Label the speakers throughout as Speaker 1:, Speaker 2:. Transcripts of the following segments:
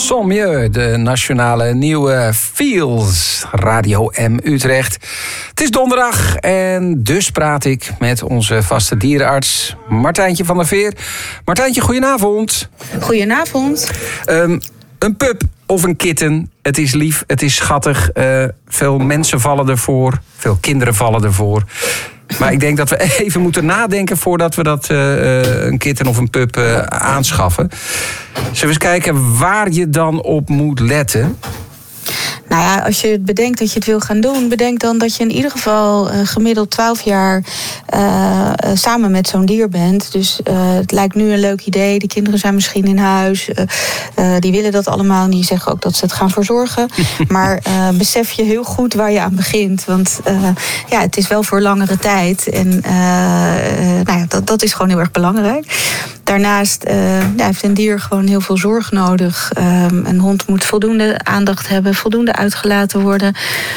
Speaker 1: Sommieu, de nationale nieuwe Feels, Radio M Utrecht. Het is donderdag en dus praat ik met onze vaste dierenarts Martijntje van der Veer. Martijntje, goedenavond.
Speaker 2: Goedenavond.
Speaker 1: Een pup of een kitten, het is lief, het is schattig. Veel mensen vallen ervoor, veel kinderen vallen ervoor. Maar ik denk dat we even moeten nadenken voordat we dat een kitten of een pup aanschaffen. Zullen we eens kijken waar je dan op moet letten?
Speaker 2: Nou ja, als je bedenkt dat je het wil gaan doen, bedenk dan dat je in ieder geval gemiddeld 12 jaar samen met zo'n dier bent. Dus het lijkt nu een leuk idee. De kinderen zijn misschien in huis. Die willen dat allemaal en die zeggen ook dat ze het gaan verzorgen. Maar besef je heel goed waar je aan begint. Want ja, het is wel voor langere tijd. En nou ja, dat is gewoon heel erg belangrijk. Daarnaast heeft een dier gewoon heel veel zorg nodig. Een hond moet voldoende aandacht hebben, voldoende uitgelaten worden.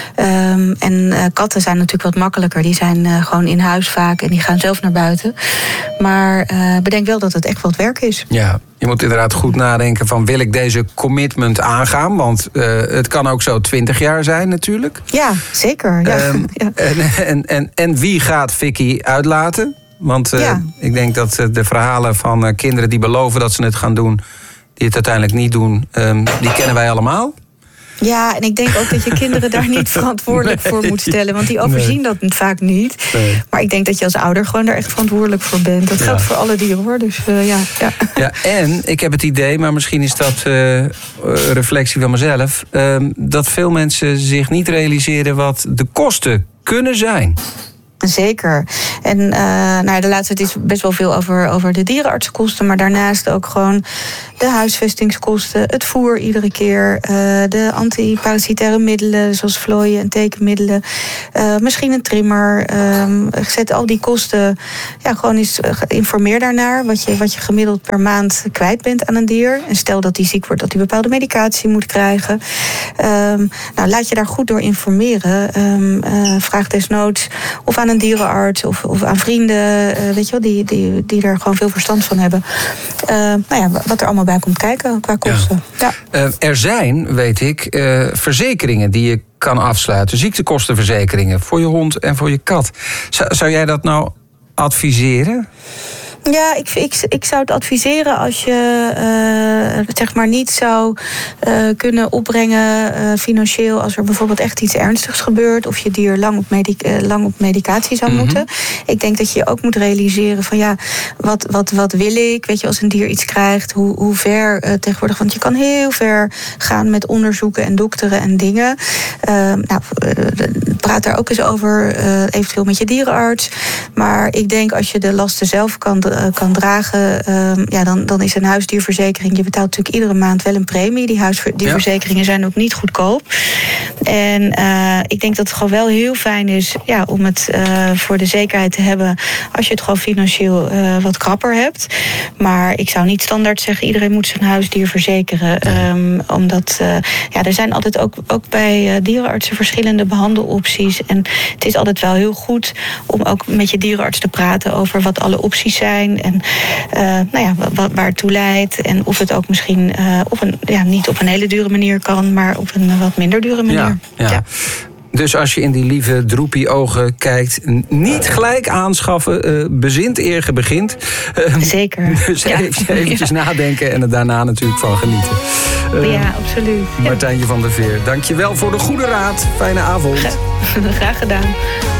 Speaker 2: En katten zijn natuurlijk wat makkelijker. Die zijn gewoon in huis vaak en die gaan zelf naar buiten. Maar bedenk wel dat het echt wat werk is. Ja.
Speaker 1: Je moet inderdaad goed nadenken van, wil ik deze commitment aangaan? Want het kan ook zo 20 jaar zijn natuurlijk.
Speaker 2: Ja, zeker. Ja.
Speaker 1: En wie gaat Vicky uitlaten? Want ik denk dat de verhalen van kinderen die beloven dat ze het gaan doen, die het uiteindelijk niet doen, die kennen wij allemaal.
Speaker 2: Ja, en ik denk ook dat je kinderen daar niet verantwoordelijk voor moet stellen. Want die overzien dat vaak niet. Nee. Maar ik denk dat je als ouder gewoon daar echt verantwoordelijk voor bent. Dat geldt voor alle dieren, hoor. Dus
Speaker 1: Ja, en ik heb het idee, maar misschien is dat reflectie van mezelf, dat veel mensen zich niet realiseren wat de kosten kunnen zijn.
Speaker 2: Zeker. En de laatste tijd is best wel veel over de dierenartsenkosten, maar daarnaast ook gewoon de huisvestingskosten, het voer iedere keer, de antiparasitaire middelen zoals vlooien en tekenmiddelen, misschien een trimmer. Zet al die kosten, gewoon eens informeer daarnaar wat je gemiddeld per maand kwijt bent aan een dier. En stel dat die ziek wordt, dat hij bepaalde medicatie moet krijgen. Laat je daar goed door informeren. Vraag desnoods of aan een dierenarts of aan vrienden, weet je wel, die er gewoon veel verstand van hebben. Wat er allemaal bij komt kijken qua kosten. Ja.
Speaker 1: Er zijn, weet ik, verzekeringen die je kan afsluiten. Ziektekostenverzekeringen voor je hond en voor je kat. Zou jij dat nou adviseren?
Speaker 2: Ja, ik zou het adviseren als je zeg maar niet zou kunnen opbrengen financieel als er bijvoorbeeld echt iets ernstigs gebeurt of je dier lang op medicatie zou moeten. Ik denk dat je ook moet realiseren van wat wil ik? Weet je, als een dier iets krijgt, hoe ver tegenwoordig, want je kan heel ver gaan met onderzoeken en dokteren en dingen. Praat daar ook eens over, eventueel met je dierenarts. Maar ik denk als je de lasten zelf kan dragen, dan is een huisdierverzekering. Je betaalt natuurlijk iedere maand wel een premie. Die huisdierverzekeringen zijn ook niet goedkoop. En ik denk dat het gewoon wel heel fijn is om het voor de zekerheid te hebben als je het gewoon financieel wat krapper hebt. Maar ik zou niet standaard zeggen iedereen moet zijn huisdier verzekeren. Omdat er zijn altijd ook bij dierenartsen verschillende behandelopties. En het is altijd wel heel goed om ook met je dierenarts te praten over wat alle opties zijn. En waar het toe leidt. En of het ook misschien niet op een hele dure manier kan, maar op een wat minder dure manier. Ja.
Speaker 1: Dus als je in die lieve droepie ogen kijkt, niet gelijk aanschaffen, bezint eer je begint.
Speaker 2: Zeker.
Speaker 1: Dus eventjes nadenken en er daarna natuurlijk van genieten.
Speaker 2: Ja, absoluut.
Speaker 1: Martijntje van der Veer, dank je wel voor de goede raad. Fijne avond.
Speaker 2: Graag gedaan.